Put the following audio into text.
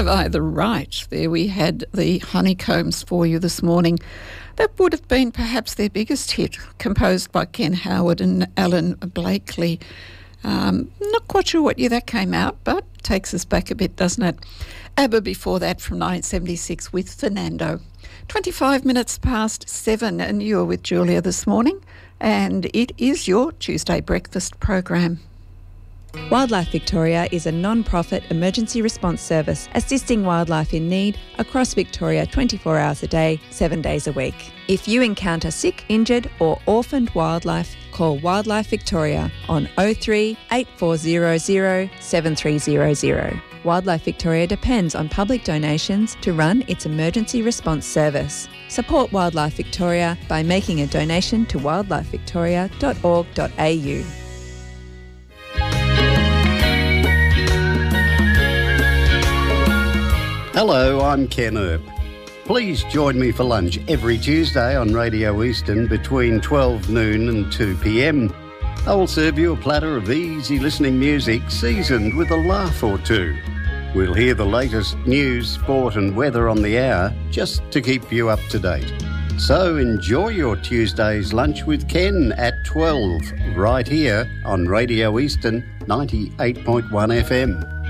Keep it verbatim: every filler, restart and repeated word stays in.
Have I the right? There we had the Honeycombs for you this morning. That would have been perhaps their biggest hit, composed by Ken Howard and Alan Blakely. Um, not quite sure what year that came out, but takes us back a bit, doesn't it? ABBA before that from nineteen seventy-six with Fernando. twenty-five minutes past seven, and you're with Julia this morning, and it is your Tuesday breakfast program. Wildlife Victoria is a non-profit emergency response service assisting wildlife in need across Victoria twenty-four hours a day, seven days a week. If you encounter sick, injured or orphaned wildlife, call Wildlife Victoria on oh three, eight four zero zero, seven three zero zero. Wildlife Victoria depends on public donations to run its emergency response service. Support Wildlife Victoria by making a donation to wildlife victoria dot org dot a u. Hello, I'm Ken Earp. Please join me for lunch every Tuesday on Radio Eastern between twelve noon and two p m. I will serve you a platter of easy listening music seasoned with a laugh or two. We'll hear the latest news, sport and weather on the hour just to keep you up to date. So enjoy your Tuesday's lunch with Ken at twelve right here on Radio Eastern ninety-eight point one F M.